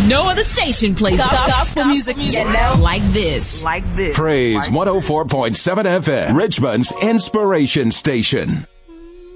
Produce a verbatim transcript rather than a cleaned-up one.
No other station plays gospel, gospel music, music you know? like this. Like this. Praise one oh four point seven F M, Richmond's inspiration station.